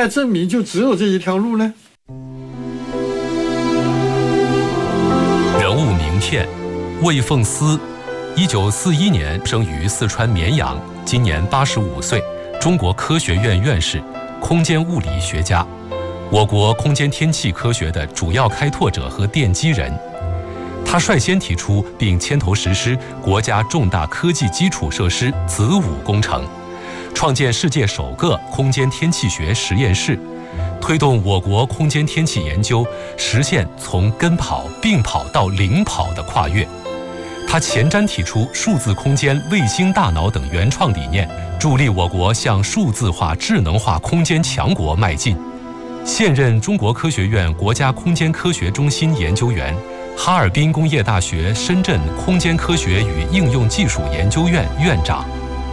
来证明就只有这一条路呢？ 人物名片：魏凤思，1941年生于四川绵阳，今年85岁，中国科学院院士，空间物理学家，我国空间天气科学的主要开拓者和奠基人。他率先提出并牵头实施国家重大科技基础设施子午工程，创建世界首个空间天气学实验室，推动我国空间天气研究实现从跟跑、并跑到领跑的跨越。他前瞻提出数字空间、卫星大脑等原创理念，助力我国向数字化、智能化空间强国迈进。现任中国科学院国家空间科学中心研究员，哈尔滨工业大学深圳空间科学与应用技术研究院院长。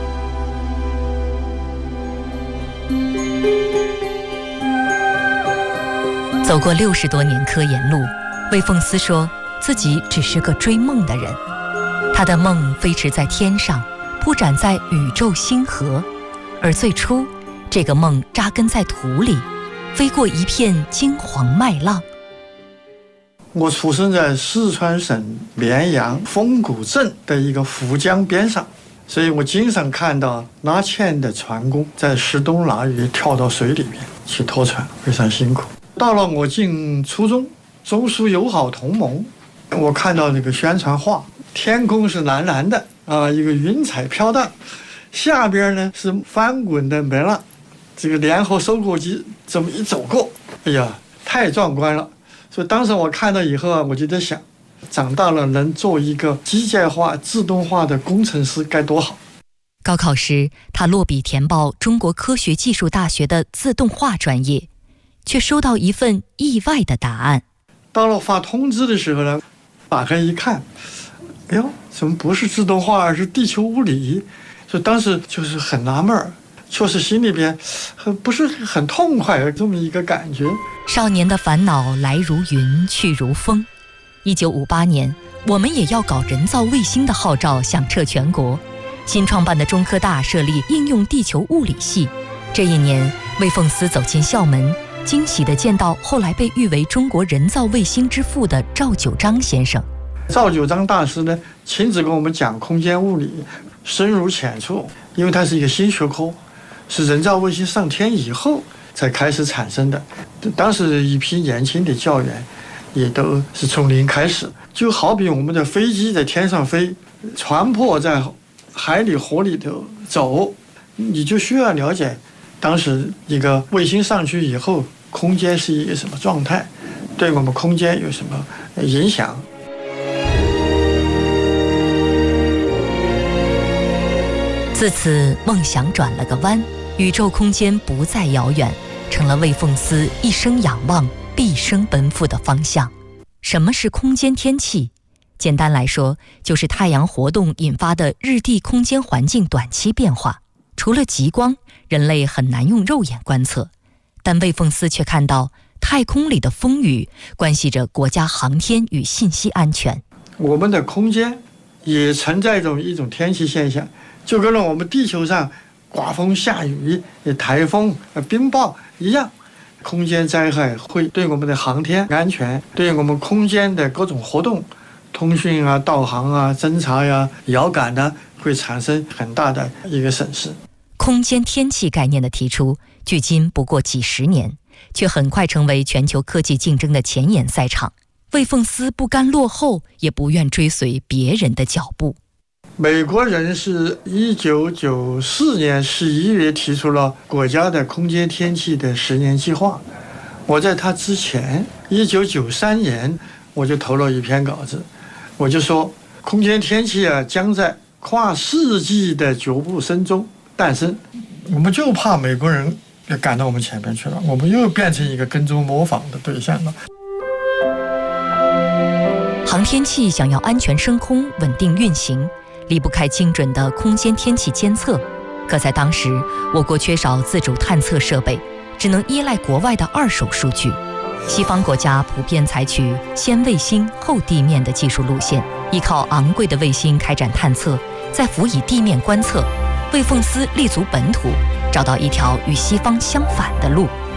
走过60多年科研路，魏凤思说自己只是个追梦的人。他的梦飞驰在天上，铺展在宇宙星河，而最初这个梦扎根在土里，飞过一片金黄麦浪。 我出生在四川省绵阳丰谷镇的一个涪江边上，所以我经常看到拉纤的船工在拾冬拿雨，跳到水里面去拖船，非常辛苦。到了我进初中，中苏友好同盟，我看到那个宣传画，天空是蓝蓝的啊，一个云彩飘荡，下边呢是翻滚的梅浪，这个联合收割机这么一走过，哎呀，太壮观了。所以当时我看到以后啊，我就在想，长大了能做一个机械化、自动化的工程师该多好。 高考时，他落笔填报中国科学技术大学的自动化专业，却收到一份意外的答案。 到了发通知的时候呢，打开一看，哎呦，怎么不是自动化，而是地球物理？所以当时就是很纳闷儿，确实心里边不是很痛快这么一个感觉。 少年的烦恼来如云，去如风。1958年，我们也要搞人造卫星的号召响彻全国。新创办的中科大设立应用地球物理系。这一年，魏凤思走进校门，惊喜地见到后来被誉为中国人造卫星之父的赵九章先生。 赵九章大师呢，亲自跟我们讲空间物理，深入浅出，因为它是一个新学科，是人造卫星上天以后才开始产生的。当时一批年轻的教员也都是从零开始，就好比我们的飞机在天上飞，船舶在海里河里头走，你就需要了解当时一个卫星上去以后，空间是一个什么状态，对我们空间有什么影响。 自此，梦想转了个弯，宇宙空间不再遥远，成了魏凤思一生仰望、毕生奔赴的方向。什么是空间天气？简单来说，就是太阳活动引发的日地空间环境短期变化。除了极光，人类很难用肉眼观测，但魏凤思却看到太空里的风雨关系着国家航天与信息安全。 我们的空间也存在一种天气现象，就跟我们地球上刮风下雨、台风、冰雹一样，空间灾害会对我们的航天安全、对我们空间的各种活动、通讯啊、导航啊、侦察呀、遥感呢，会产生很大的一个损失。 空间天气概念的提出，距今不过几十年，却很快成为全球科技竞争的前沿赛场。魏凤思不甘落后，也不愿追随别人的脚步。 美国人是1994年11月提出了国家的空间天气的10年计划。我在他之前，1993年我就投了一篇稿子，我就说空间天气啊，将在跨世纪的脚步声中诞生。我们就怕美国人也赶到我们前面去了，我们又变成一个跟踪模仿的对象了。 航天器想要安全升空、稳定运行，离不开精准的空间天气监测。可在当时，我国缺少自主探测设备，只能依赖国外的二手数据。西方国家普遍采取先卫星后地面的技术路线，依靠昂贵的卫星开展探测，再辅以地面观测。魏凤思立足本土，找到一条与西方相反的路。